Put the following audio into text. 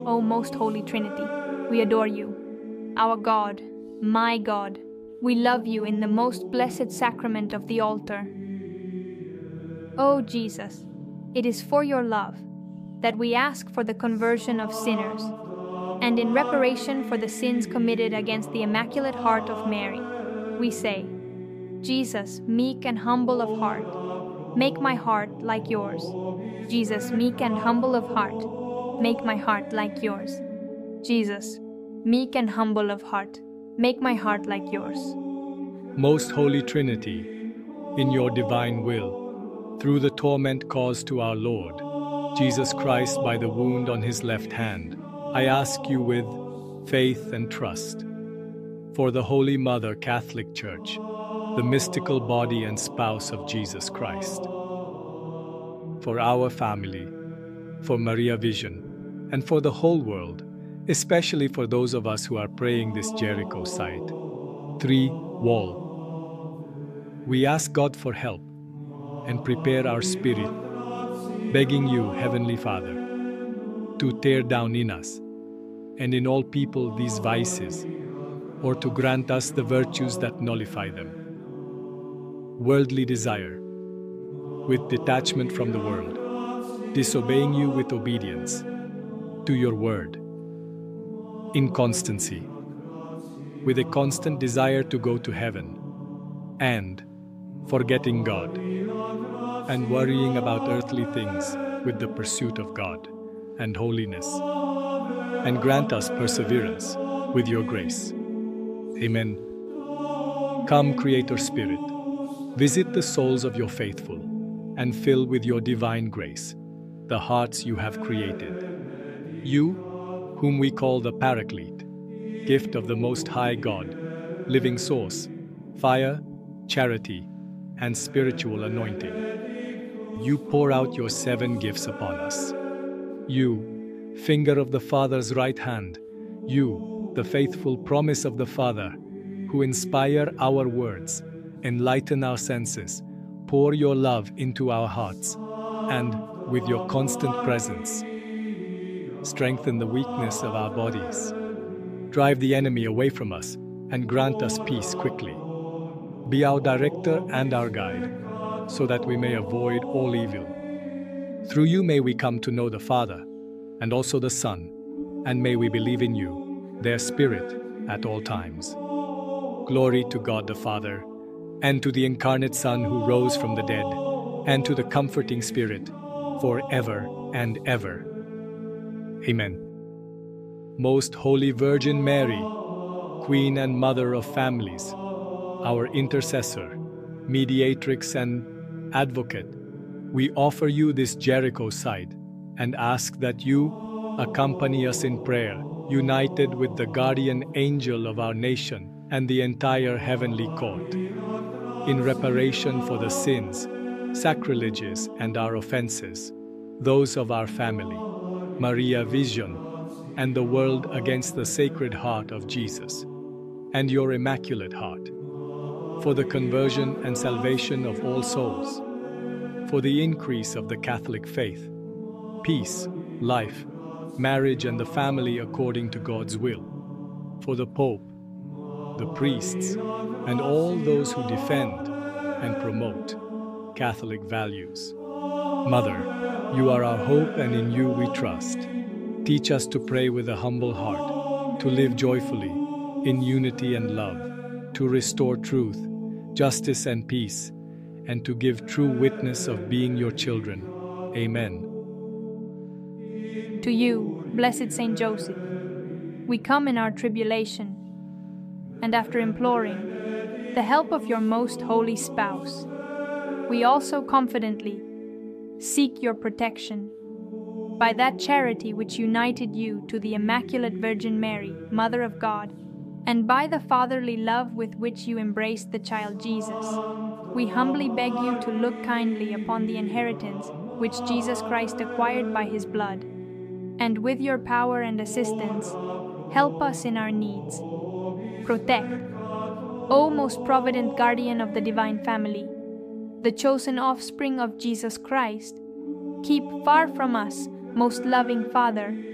O most holy Trinity, we adore you. Our God, my God, we love you in the most blessed sacrament of the altar. O Jesus, it is for your love that we ask for the conversion of sinners, and in reparation for the sins committed against the Immaculate Heart of Mary, we say, Jesus, meek and humble of heart, make my heart like yours. Jesus, meek and humble of heart, make my heart like yours. Jesus, meek and humble of heart, make my heart like yours. Most Holy Trinity, in your divine will, through the torment caused to our Lord, Jesus Christ by the wound on his left hand, I ask you with faith and trust, for the Holy Mother Catholic Church, the mystical body and spouse of Jesus Christ, for our family, for Maria Vision, and for the whole world, especially for those of us who are praying this Jericho site. 3. Wall. We ask God for help and prepare our spirit, begging you, Heavenly Father, to tear down in us and in all people these vices, or to grant us the virtues that nullify them. Worldly desire, with detachment from the world, disobeying you with obedience to your word. Inconstancy, with a constant desire to go to heaven, and forgetting God, and worrying about earthly things with the pursuit of God and holiness. And grant us perseverance with your grace. Amen. Come, Creator Spirit, visit the souls of your faithful, and fill with your divine grace the hearts you have created. You, whom we call the Paraclete, gift of the Most High God, living source, fire, charity, and spiritual anointing. You pour out your 7 gifts upon us. You, finger of the Father's right hand, you, the faithful promise of the Father, who inspire our words, enlighten our senses, pour your love into our hearts, and, with your constant presence, strengthen the weakness of our bodies. Drive the enemy away from us, and grant us peace quickly. Be our director and our guide, so that we may avoid all evil. Through you may we come to know the Father, and also the Son, and may we believe in you, their Spirit, at all times. Glory to God the Father, and to the incarnate Son who rose from the dead, and to the comforting Spirit, forever and ever. Amen. Most Holy Virgin Mary, Queen and Mother of families, our intercessor, mediatrix and advocate, we offer you this Jericho site and ask that you accompany us in prayer, united with the guardian angel of our nation and the entire heavenly court, in reparation for the sins, sacrileges, and our offenses, those of our family, Maria Vision, and the world against the Sacred Heart of Jesus, and your Immaculate Heart, for the conversion and salvation of all souls, for the increase of the Catholic faith, peace, life, marriage, and the family according to God's will, for the Pope, the priests, and all those who defend and promote Catholic values. Mother, you are our hope, and in you we trust. Teach us to pray with a humble heart, to live joyfully, in unity and love, to restore truth, justice, and peace, and to give true witness of being your children. Amen. To you, blessed Saint Joseph, we come in our tribulation, and after imploring the help of your most holy spouse, we also confidently seek your protection. By that charity which united you to the Immaculate Virgin Mary, Mother of God, and by the fatherly love with which you embraced the child Jesus, we humbly beg you to look kindly upon the inheritance which Jesus Christ acquired by his blood, and with your power and assistance, help us in our needs. Protect, O most provident guardian of the divine family, the chosen offspring of Jesus Christ. Keep far from us, most loving Father,